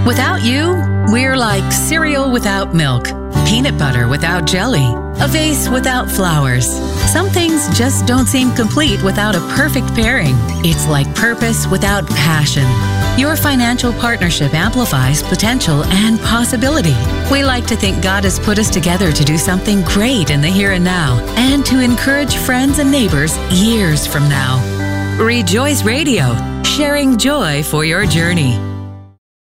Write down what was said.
Without you, we're like cereal without milk, peanut butter without jelly, a vase without flowers. Some things just don't seem complete without a perfect pairing. It's like purpose without passion. Your financial partnership amplifies potential and possibility. We like to think God has put us together to do something great in the here and now, and to encourage friends and neighbors years from now. Rejoice Radio, sharing joy for your journey.